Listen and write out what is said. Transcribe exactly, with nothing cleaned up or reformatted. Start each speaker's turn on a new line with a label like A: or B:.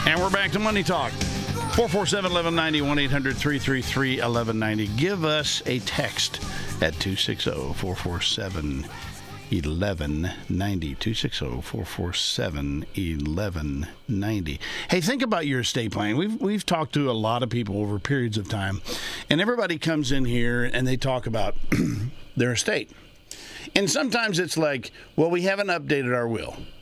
A: And we're back to Money Talk. four four seven, one one nine zero, one eight hundred, three three three, one one nine zero. Give us a text at two six zero, four four seven, one one nine zero. two six zero, four four seven, one one nine zero. Hey, think about your estate plan. We've, we've talked to a lot of people over periods of time, and everybody comes in here and they talk about their estate. And sometimes it's like, well, we haven't updated our will.